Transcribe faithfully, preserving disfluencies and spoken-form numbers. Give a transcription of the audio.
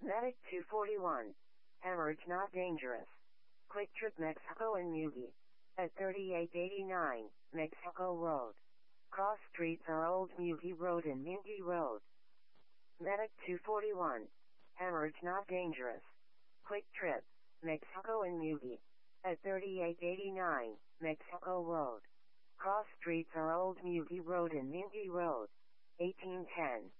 Medic two forty-one. Hemorrhage not dangerous. Quick Trip Mexico and Mugi. At thirty-eight eighty-nine, Mexico Road. Cross streets are Old Mugi Road and Mugi Road. Medic two forty-one. Hemorrhage not dangerous. Quick Trip, Mexico and Mugi. At thirty-eight eighty-nine, Mexico Road. Cross streets are Old Mugi Road and Mugi Road. eighteen ten.